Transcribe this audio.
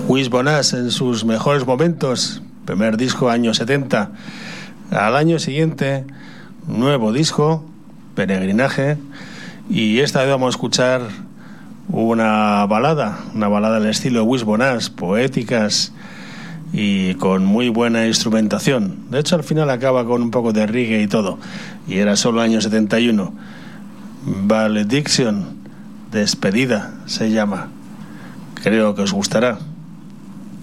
Wisbonage en sus mejores momentos, primer disco año 70. Al año siguiente, nuevo disco, Peregrinaje, y esta vez vamos a escuchar una balada del estilo Wisbonage, poéticas y con muy buena instrumentación. De hecho, al final acaba con un poco de reggae y todo, y era solo año 71. Valediction, despedida se llama. Creo que os gustará.